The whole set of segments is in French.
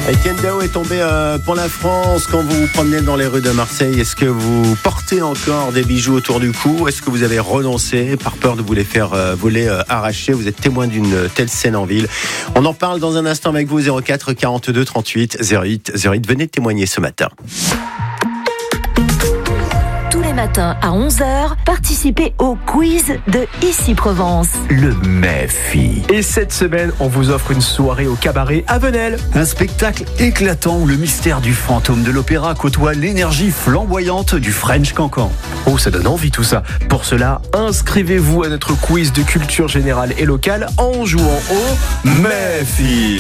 Etienne Dao est tombé pour la France. Quand vous vous promenez dans les rues de Marseille, est-ce que vous portez encore des bijoux autour du cou? Est-ce que vous avez renoncé par peur de vous les faire voler, arracher? Vous êtes témoin d'une telle scène en ville. On en parle dans un instant avec vous, 04 42 38 08 08. Venez témoigner ce matin. Tous les matins à 11h, participez au quiz de Ici Provence. Le MEFI. Et cette semaine, on vous offre une soirée au cabaret à Venelle. Un spectacle éclatant où le mystère du fantôme de l'opéra côtoie l'énergie flamboyante du French Cancan. Oh, ça donne envie tout ça. Pour cela, inscrivez-vous à notre quiz de culture générale et locale en jouant au MEFI.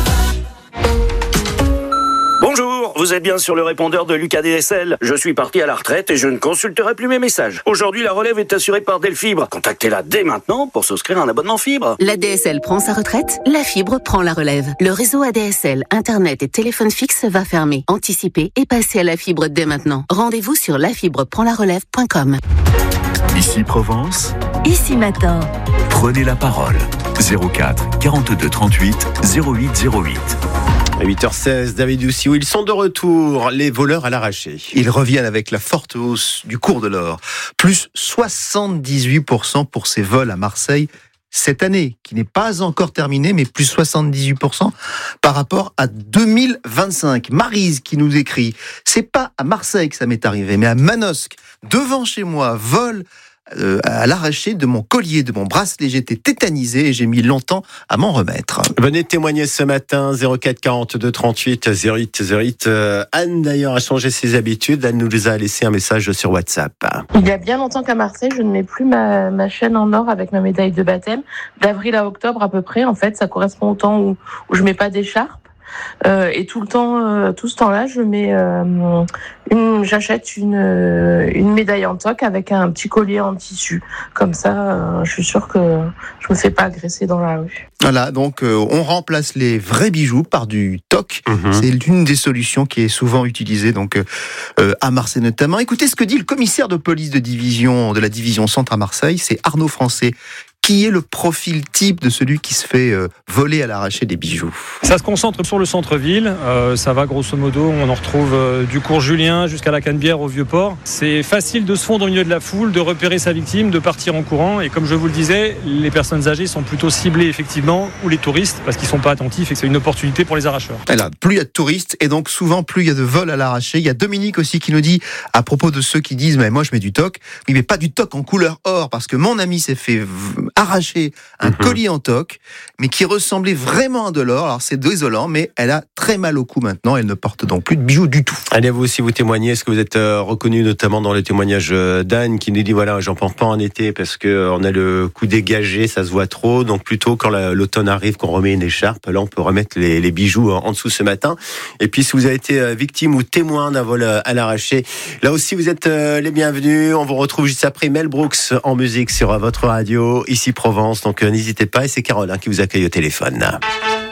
Bonjour, vous êtes bien sur le répondeur de Lucas DSL. Je suis parti à la retraite et je ne consulterai plus mes messages. Aujourd'hui, la relève est assurée par Delfibre. Contactez-la dès maintenant pour souscrire un abonnement fibre. La DSL prend sa retraite, la fibre prend la relève. Le réseau ADSL, Internet et téléphone fixe va fermer. Anticipez et passez à la fibre dès maintenant. Rendez-vous sur lafibreprendlarelève.com. Ici Provence, Ici Matin. prenez la parole. 04 42 38 08 08. À 8h16, David Douciou, ils sont de retour, les voleurs à l'arraché. Ils reviennent avec la forte hausse du cours de l'or. Plus 78% pour ces vols à Marseille cette année, qui n'est pas encore terminée, mais plus 78% par rapport à 2025. Maryse qui nous écrit, c'est pas à Marseille que ça m'est arrivé, mais à Manosque, devant chez moi, vol à l'arraché de mon collier, de mon bracelet. J'étais tétanisé et j'ai mis longtemps à m'en remettre. Venez témoigner ce matin, 04 42 38 08 08. Anne d'ailleurs a changé ses habitudes, elle nous a laissé un message sur WhatsApp. Il y a bien longtemps qu'à Marseille, je ne mets plus ma chaîne en or avec ma médaille de baptême. D'avril à octobre à peu près, en fait, ça correspond au temps où je mets pas d'écharpe. Et tout ce temps-là, je mets j'achète une médaille en toc avec un petit collier en tissu. Comme ça, je suis sûre que je me fais pas agresser dans la rue. Voilà, donc on remplace les vrais bijoux par du toc. C'est l'une des solutions qui est souvent utilisée donc à Marseille notamment. Écoutez ce que dit le commissaire de police de la division centre à Marseille, c'est Arnaud Français. Qui est le profil type de celui qui se fait voler à l'arraché des bijoux? Ça se concentre sur le centre-ville. Ça va grosso modo, on en retrouve du cours Julien jusqu'à la Canebière au Vieux-Port. C'est facile de se fondre au milieu de la foule, de repérer sa victime, de partir en courant. Et comme je vous le disais, les personnes âgées sont plutôt ciblées effectivement, ou les touristes, parce qu'ils ne sont pas attentifs et que c'est une opportunité pour les arracheurs. Là, plus il y a de touristes et donc souvent plus il y a de vols à l'arraché. Il y a Dominique aussi qui nous dit à propos de ceux qui disent mais moi je mets du toc, mais pas du toc en couleur or parce que mon ami s'est fait arracher un collier en toc, mais qui ressemblait vraiment à de l'or. Alors c'est désolant, mais elle a très mal au cou maintenant. Elle ne porte donc plus de bijoux du tout. Allez, vous aussi, vous témoignez. Est-ce que vous êtes reconnu notamment dans le témoignage d'Anne qui nous dit voilà, j'en porte pas en été parce que on a le cou dégagé, ça se voit trop. Donc plutôt quand l'automne arrive, qu'on remet une écharpe, là on peut remettre les bijoux en dessous ce matin. Et puis si vous avez été victime ou témoin d'un vol à l'arraché, là aussi vous êtes les bienvenus. On vous retrouve juste après Mel Brooks en musique sur votre radio, Ici Provence. Donc n'hésitez pas, et c'est Caroline qui vous accueille au téléphone.